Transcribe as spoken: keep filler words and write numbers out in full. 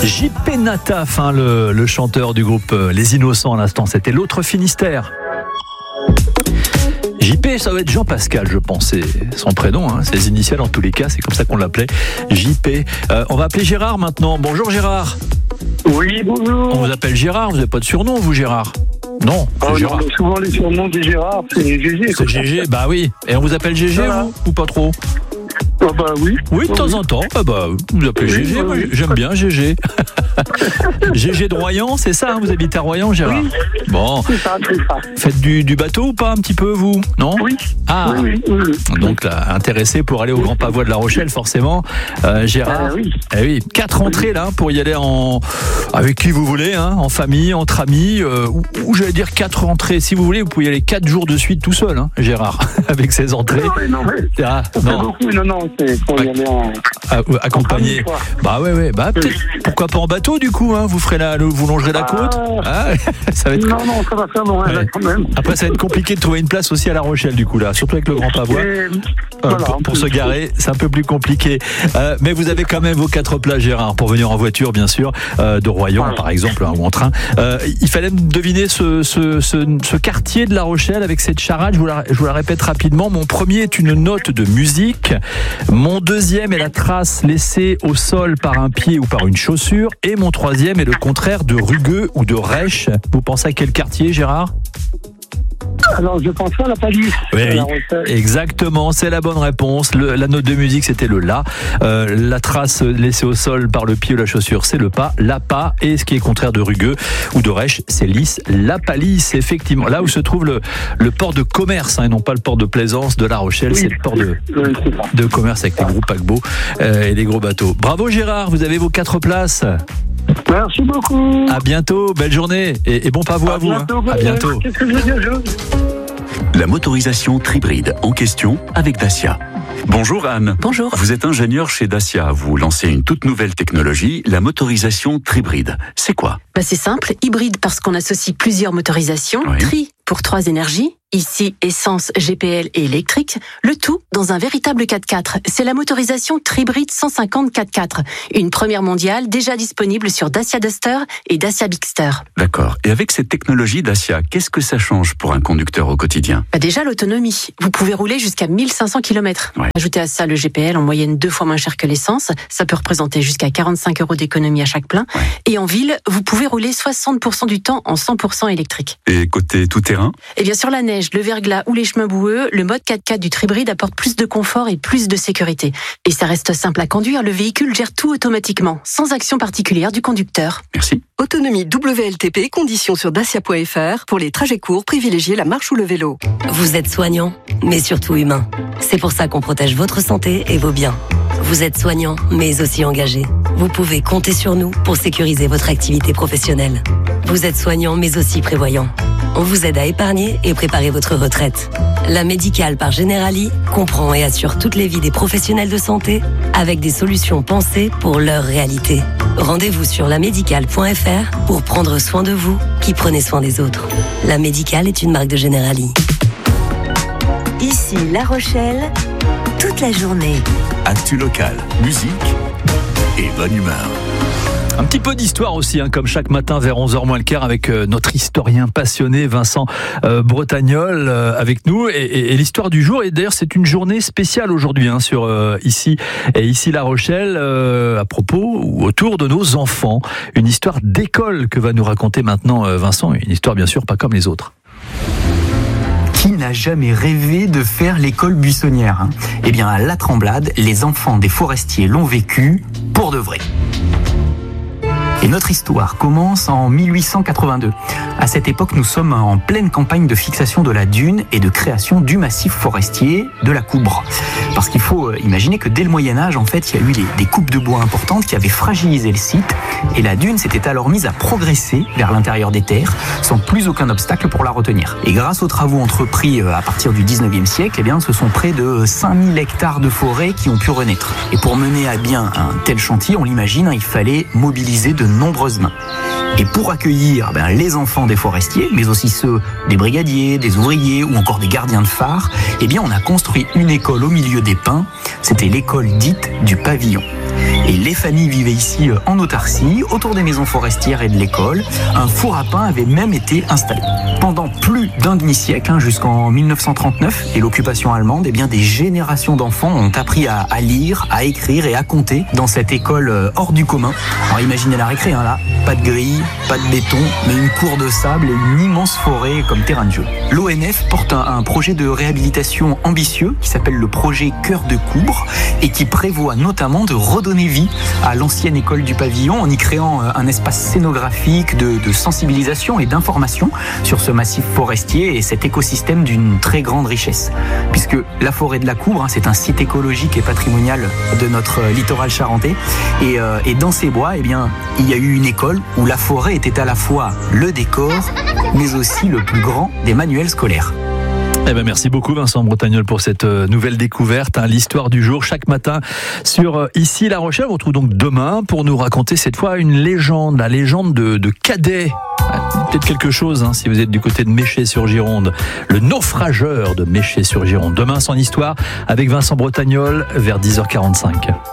J P Nataf, hein, le, le chanteur du groupe Les Innocents à l'instant, c'était l'autre Finistère. J P, ça va être Jean-Pascal, je pense, c'est son prénom, hein, c'est les initiales en tous les cas, c'est comme ça qu'on l'appelait, J P. Euh, on va appeler Gérard maintenant. Bonjour Gérard. Oui, bonjour. On vous appelle Gérard, vous n'avez pas de surnom, vous Gérard? Non, c'est oh, Gérard. Non, souvent les surnoms des Gérard, c'est G G. C'est G G, bah oui. Et on vous appelle G G, voilà. vous, ou pas trop? Ah bah oui. Oui, de oh, temps oui. en temps. Ah bah, vous appelez oui, G G, oui, moi, oui. j'aime bien G G. G G de Royan, c'est ça, hein, vous habitez à Royan, Gérard? Oui. Bon. C'est ça, c'est ça. Faites du, du bateau ou pas un petit peu, vous? Non? Oui. Ah. Oui, oui, oui, oui. Donc là, intéressé pour aller au Grand Pavois de La Rochelle, forcément. Euh, Gérard. Ah, oui. Eh oui, quatre entrées là pour y aller en avec qui vous voulez, hein, en famille, entre amis, euh, ou, ou j'allais dire quatre entrées. Si vous voulez, vous pouvez y aller quatre jours de suite tout seul, hein, Gérard, avec ses entrées. Non, mais non, mais Ah, ça fait non. beaucoup. Non, non, c'est pour y Ouais. aller en... Ah, euh, accompagné. En famille, quoi. Bah ouais, ouais. Bah peut-être. Pourquoi pas en bateau du coup, hein, vous ferez la, le- vous longerez la Ah. côte. Ah, ça va être. Non, non, ça va faire loin, Ouais. là, quand même. Après, ça va être compliqué de trouver une place aussi à La Rochelle, du coup, là, surtout avec le Grand Pavois. Et, Euh, voilà, pour, en pour plus. se garer, c'est un peu plus compliqué. Euh, mais vous avez quand même vos quatre places, Gérard, pour venir en voiture, bien sûr, euh, de Royan, Voilà. par exemple, hein, ou en train. Euh, il fallait deviner ce, ce, ce, ce quartier de La Rochelle avec cette charade. Je vous, la, je vous la répète rapidement. Mon premier est une note de musique. Mon deuxième est la trace laissée au sol par un pied ou par une chaussure. Et mon troisième est le contraire de rugueux ou de rêche. Vous pensez à quel quartier, Gérard? Alors, je pense à la palisse. Oui, à La Rochelle. exactement, c'est la bonne réponse. Le, la note de musique, c'était le la. Euh, la trace laissée au sol par le pied ou la chaussure, c'est le pas, la pas. Et ce qui est contraire de rugueux ou de rêche, c'est lisse, la palisse. Effectivement, là où se trouve le, le port de commerce, hein, et non pas le port de plaisance de La Rochelle, Oui. c'est le port de, Oui, c'est ça. de commerce avec les gros paquebots euh, et les gros bateaux. Bravo Gérard, vous avez vos quatre places. Merci beaucoup. À bientôt, belle journée et, et bon pavois à vous. hein. bientôt, À bientôt. Qu'est-ce que je veux dire, je... La motorisation Tribride en question avec Dacia. Bonjour Anne. Bonjour. Vous êtes ingénieur chez Dacia. Vous lancez une toute nouvelle technologie, la motorisation Tribride. C'est quoi? Bah c'est simple, hybride parce qu'on associe plusieurs motorisations, Oui. tri pour trois énergies, ici essence, G P L et électrique, le tout dans un véritable quatre-quatre. C'est la motorisation Tribride cent cinquante quatre-quatre, une première mondiale déjà disponible sur Dacia Duster et Dacia Bigster. D'accord. Et avec cette technologie Dacia, qu'est-ce que ça change pour un conducteur au quotidien? Bah déjà l'autonomie, vous pouvez rouler jusqu'à mille cinq cents kilomètres. Ouais. Ajoutez à ça le G P L en moyenne deux fois moins cher que l'essence, ça peut représenter jusqu'à quarante-cinq euros d'économie à chaque plein. Ouais. Et en ville, vous pouvez rouler soixante pour cent du temps en cent pour cent électrique. Et côté tout-terrain? Et bien sur la neige, le verglas ou les chemins boueux, le mode quatre-quatre du Tribride apporte plus de confort et plus de sécurité. Et ça reste simple à conduire, le véhicule gère tout automatiquement, sans action particulière du conducteur. Merci. Autonomie W L T P, conditions sur dacia point f r. Pour les trajets courts, privilégiez la marche ou le vélo. Vous êtes soignant, mais surtout humain. C'est pour ça qu'on protège votre santé et vos biens. Vous êtes soignant, mais aussi engagé. Vous pouvez compter sur nous pour sécuriser votre activité professionnelle. Vous êtes soignant, mais aussi prévoyant. On vous aide à épargner et préparer votre retraite. La Médicale par Generali comprend et assure toutes les vies des professionnels de santé avec des solutions pensées pour leur réalité. Rendez-vous sur la médicale point f r pour prendre soin de vous qui prenez soin des autres. La Médicale est une marque de Generali. Ici La Rochelle, toute la journée. Actu local, musique et bonne humeur. Un petit peu d'histoire aussi, hein, comme chaque matin vers onze heures moins le quart avec euh, notre historien passionné Vincent euh, Bretagnol euh, avec nous et, et, et l'histoire du jour. Et d'ailleurs c'est une journée spéciale aujourd'hui hein, sur euh, ici et ici La Rochelle euh, à propos ou autour de nos enfants. Une histoire d'école que va nous raconter maintenant euh, Vincent. Une histoire bien sûr pas comme les autres. Qui n'a jamais rêvé de faire l'école buissonnière, hein? Eh bien, à La Tremblade, les enfants des forestiers l'ont vécu pour de vrai. Et notre histoire commence en mille huit cent quatre-vingt-deux. À cette époque, nous sommes en pleine campagne de fixation de la dune et de création du massif forestier de la Coubre. Parce qu'il faut imaginer que dès le Moyen-Âge, en fait, il y a eu des, des coupes de bois importantes qui avaient fragilisé le site et la dune s'était alors mise à progresser vers l'intérieur des terres sans plus aucun obstacle pour la retenir. Et grâce aux travaux entrepris à partir du dix-neuvième siècle, eh bien, ce sont près de cinq mille hectares de forêt qui ont pu renaître. Et pour mener à bien un tel chantier, on l'imagine, il fallait mobiliser de nombreuses mains. Et pour accueillir ben, les enfants des forestiers, mais aussi ceux des brigadiers, des ouvriers ou encore des gardiens de phare, eh bien on a construit une école au milieu des pins C'était l'école dite du pavillon. Et les familles vivaient ici en autarcie, autour des maisons forestières et de l'école. Un four à pain avait même été installé. Pendant plus d'un demi-siècle, hein, jusqu'en mille neuf cent trente-neuf et l'occupation allemande, eh bien, des générations d'enfants ont appris à, à lire, à écrire et à compter dans cette école hors du commun. Alors imaginez la récré, hein, là, pas de grille, pas de béton, mais une cour de sable et une immense forêt comme terrain de jeu. L'O N F porte un, un projet de réhabilitation ambitieux qui s'appelle le projet Cœur de Coubre et qui prévoit notamment de redonner vie à l'ancienne école du pavillon en y créant un espace scénographique de, de sensibilisation et d'information sur ce massif forestier et cet écosystème d'une très grande richesse. Puisque la forêt de la Coubre, hein, c'est un site écologique et patrimonial de notre littoral charentais. Et, euh, et dans ces bois, eh bien, il y a eu une école où la forêt était à la fois le décor, mais aussi le plus grand des manuels scolaires. Eh ben merci beaucoup Vincent Bretagnol pour cette nouvelle découverte, hein, l'histoire du jour chaque matin sur Ici La Rochelle. On se retrouve donc demain pour nous raconter cette fois une légende, la légende de, de Cadet. Peut-être quelque chose hein, si vous êtes du côté de Méché-sur-Gironde, le naufrageur de Méché-sur-Gironde. Demain son histoire avec Vincent Bretagnol vers dix heures quarante-cinq.